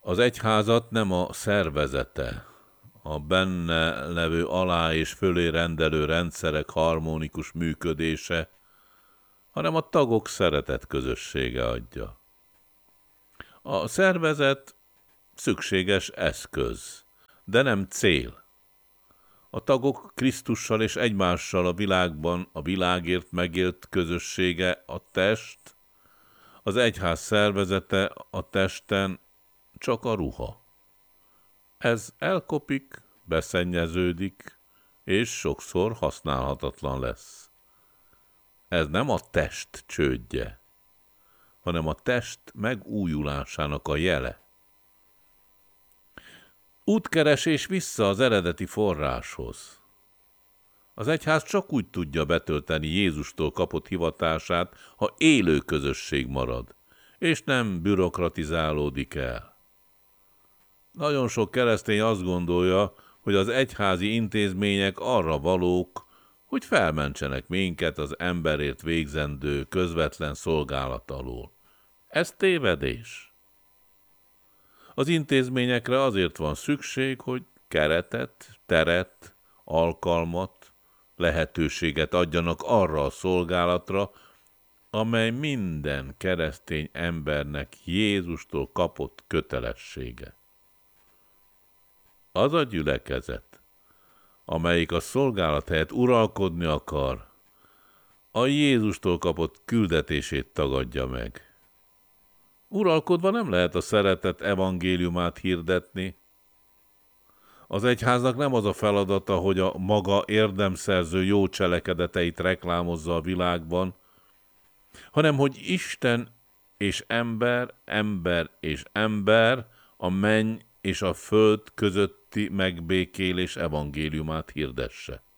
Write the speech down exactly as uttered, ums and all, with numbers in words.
Az egyházat nem a szervezete, a benne levő alá és fölé rendelő rendszerek harmonikus működése, hanem a tagok szeretet közössége adja. A szervezet szükséges eszköz, de nem cél. A tagok Krisztussal és egymással a világban a világért megélt közössége a test, az egyház szervezete a testen csak a ruha. Ez elkopik, beszennyeződik, és sokszor használhatatlan lesz. Ez nem a test csődje, hanem a test megújulásának a jele. Útkeresés vissza az eredeti forráshoz. Az egyház csak úgy tudja betölteni Jézustól kapott hivatását, ha élő közösség marad, és nem bürokratizálódik el. Nagyon sok keresztény azt gondolja, hogy az egyházi intézmények arra valók, hogy felmentsenek minket az emberért végzendő közvetlen szolgálat alól. Ez tévedés. Az intézményekre azért van szükség, hogy keretet, teret, alkalmat, lehetőséget adjanak arra a szolgálatra, amely minden keresztény embernek Jézustól kapott kötelessége. Az a gyülekezet, amelyik a szolgálat helyett uralkodni akar, a Jézustól kapott küldetését tagadja meg. Uralkodva nem lehet a szeretet evangéliumát hirdetni. Az egyháznak nem az a feladata, hogy a maga érdemszerző jó cselekedeteit reklámozza a világban, hanem hogy Isten és ember, ember és ember, a menny és a föld közötti megbékélés evangéliumát hirdesse.